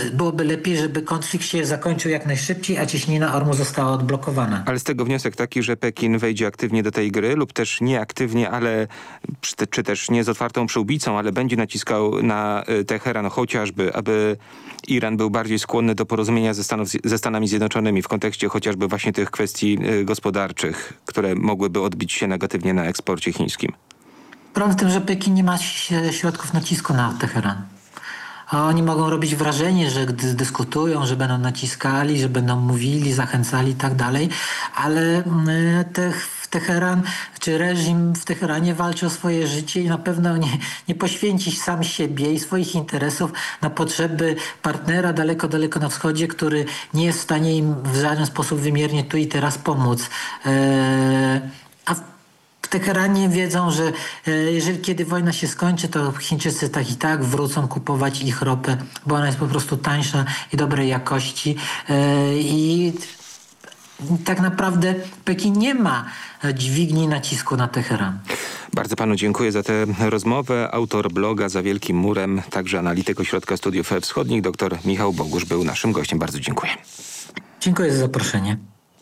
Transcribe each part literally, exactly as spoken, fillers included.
byłoby lepiej, żeby konflikt się zakończył jak najszybciej, a cieśnina Ormu została odblokowana. Ale z tego wniosek taki, że Pekin wejdzie aktywnie do tej gry lub też nieaktywnie, ale czy, czy też nie z otwartą przyłbicą, ale będzie naciskał na Teheran chociażby, aby Iran był bardziej skłonny do porozumienia ze, Stanów, ze Stanami Zjednoczonymi w kontekście chociażby właśnie tych kwestii gospodarczych, które mogłyby odbić się negatywnie na eksporcie chińskim. Problem w tym, że Pekin nie ma środków nacisku na Teheran. A oni mogą robić wrażenie, że gdy dyskutują, że będą naciskali, że będą mówili, zachęcali i tak dalej, ale te, Teheran, czy reżim w Teheranie walczy o swoje życie i na pewno nie, nie poświęci sam siebie i swoich interesów na potrzeby partnera daleko, daleko na wschodzie, który nie jest w stanie im w żaden sposób wymiernie tu i teraz pomóc. Eee, a w Teheranie wiedzą, że jeżeli kiedy wojna się skończy, to Chińczycy tak i tak wrócą kupować ich ropę, bo ona jest po prostu tańsza i dobrej jakości. I tak naprawdę Pekin nie ma dźwigni nacisku na Teheran. Bardzo panu dziękuję za tę rozmowę. Autor bloga Za Wielkim Murem, także analityk Ośrodka Studiów Wschodnich, dr Michał Bogusz był naszym gościem. Bardzo dziękuję. Dziękuję za zaproszenie.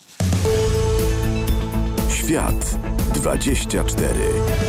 Świat dwadzieścia cztery.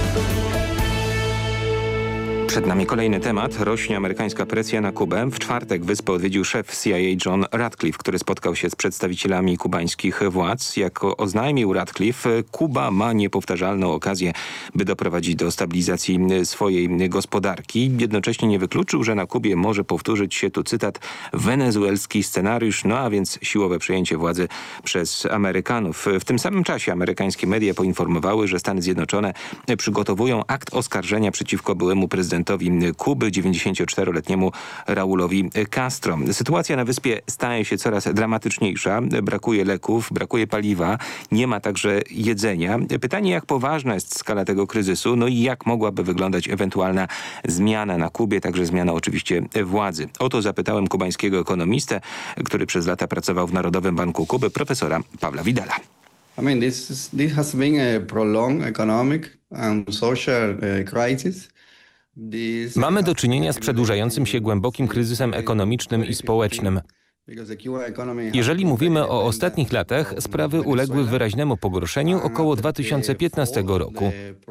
Przed nami kolejny temat. Rośnie amerykańska presja na Kubę. W czwartek wyspę odwiedził szef C I A John Ratcliffe, który spotkał się z przedstawicielami kubańskich władz. Jak oznajmił Ratcliffe, Kuba ma niepowtarzalną okazję, by doprowadzić do stabilizacji swojej gospodarki. Jednocześnie nie wykluczył, że na Kubie może powtórzyć się, tu cytat, wenezuelski scenariusz, no a więc siłowe przejęcie władzy przez Amerykanów. W tym samym czasie amerykańskie media poinformowały, że Stany Zjednoczone przygotowują akt oskarżenia przeciwko byłemu prezydentowi Kuby, dziewięćdziesięcioczteroletniemu Raulowi Castro. Sytuacja na wyspie staje się coraz dramatyczniejsza. Brakuje leków, brakuje paliwa, nie ma także jedzenia. Pytanie, jak poważna jest skala tego kryzysu, no i jak mogłaby wyglądać ewentualna zmiana na Kubie, także zmiana oczywiście władzy. O to zapytałem kubańskiego ekonomistę, który przez lata pracował w Narodowym Banku Kuby, profesora Pawła Widela. I mean, this, is, this has been a prolonged economic and social crisis. Mamy do czynienia z przedłużającym się głębokim kryzysem ekonomicznym i społecznym. Jeżeli mówimy o ostatnich latach, sprawy uległy wyraźnemu pogorszeniu około dwa tysiące piętnastego roku.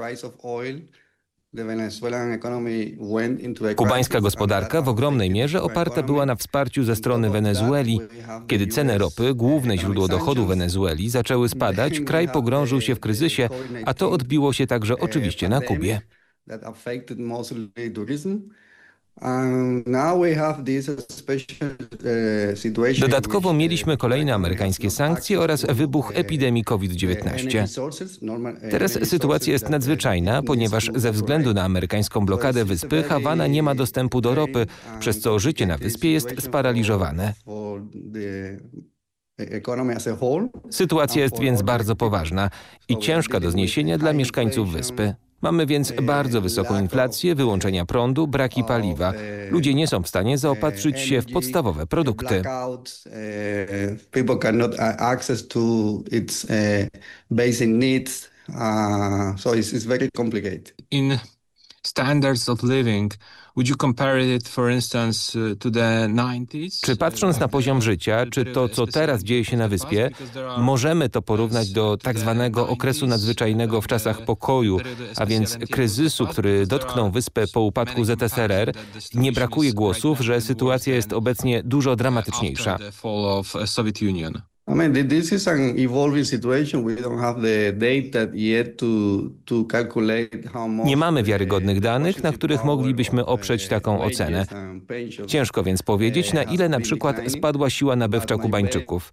Kubańska gospodarka w ogromnej mierze oparta była na wsparciu ze strony Wenezueli. Kiedy ceny ropy, główne źródło dochodu Wenezueli, zaczęły spadać, kraj pogrążył się w kryzysie, a to odbiło się także oczywiście na Kubie. Dodatkowo mieliśmy kolejne amerykańskie sankcje oraz wybuch epidemii COVID dziewiętnaście. Teraz sytuacja jest nadzwyczajna, ponieważ ze względu na amerykańską blokadę wyspy Hawana nie ma dostępu do ropy, przez co życie na wyspie jest sparaliżowane. Sytuacja jest więc bardzo poważna i ciężka do zniesienia dla mieszkańców wyspy. Mamy więc bardzo wysoką inflację, wyłączenia prądu, braki paliwa. Ludzie nie są w stanie zaopatrzyć się w podstawowe produkty. In standards of living, would you compare it, for instance, to the nineties? Czy patrząc na poziom życia, czy to, co teraz dzieje się na wyspie, możemy to porównać do tak zwanego okresu nadzwyczajnego w czasach pokoju, a więc kryzysu, który dotknął wyspę po upadku Z S R R? Nie brakuje głosów, że sytuacja jest obecnie dużo dramatyczniejsza. I mean, this is an evolving situation. We don't have the data yet to, to calculate how much. Nie mamy wiarygodnych danych, na których moglibyśmy oprzeć taką ocenę. Ciężko więc powiedzieć, na ile na przykład spadła siła nabywcza Kubańczyków.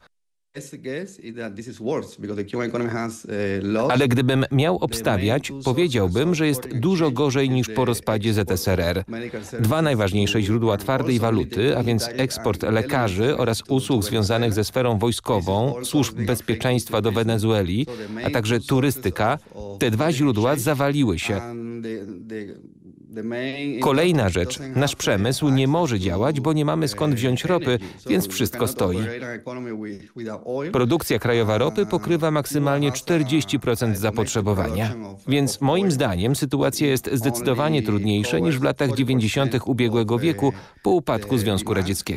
Ale gdybym miał obstawiać, powiedziałbym, że jest dużo gorzej niż po rozpadzie Z S R R. Dwa najważniejsze źródła twardej waluty, a więc eksport lekarzy oraz usług związanych ze sferą wojskową, służb bezpieczeństwa do Wenezueli, a także turystyka, te dwa źródła zawaliły się. Kolejna rzecz. Nasz przemysł nie może działać, bo nie mamy skąd wziąć ropy, więc wszystko stoi. Produkcja krajowa ropy pokrywa maksymalnie czterdzieści procent zapotrzebowania. Więc moim zdaniem sytuacja jest zdecydowanie trudniejsza niż w latach dziewięćdziesiątych ubiegłego wieku po upadku Związku Radzieckiego.